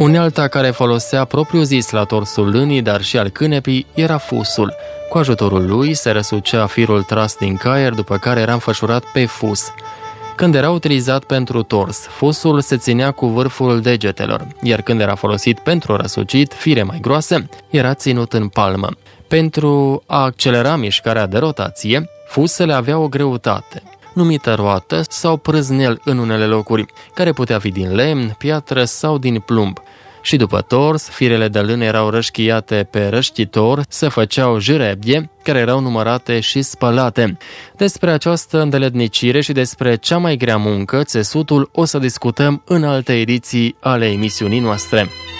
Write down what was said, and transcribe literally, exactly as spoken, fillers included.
Unealta care folosea propriu-zis la torsul lânii, dar și al cânepii, era fusul. Cu ajutorul lui se răsucea firul tras din caier, după care era înfășurat pe fus. Când era utilizat pentru tors, fusul se ținea cu vârful degetelor, iar când era folosit pentru răsucit, fire mai groase, era ținut în palmă. Pentru a accelera mișcarea de rotație, fusele aveau o greutate, numită roată sau prâznel în unele locuri, care putea fi din lemn, piatră sau din plumb. Și după tors, firele de lână erau rășchiate pe rășchitor, se făceau jirebie, care erau numărate și spălate. Despre această îndeletnicire și despre cea mai grea muncă, țesutul, o să discutăm în alte ediții ale emisiunii noastre.